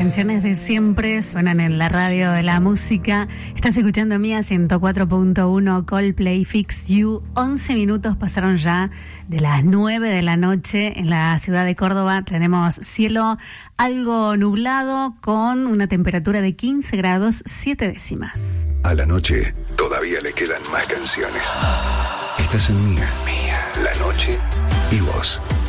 canciones de siempre suenan en la radio de la música. Estás escuchando Mía 104.1 Coldplay Fix You. 11 minutos pasaron ya de las 9 de la noche en la ciudad de Córdoba. Tenemos cielo algo nublado con una temperatura de 15 grados 7 décimas. A la noche todavía le quedan más canciones. Estás en Mía, la noche y vos.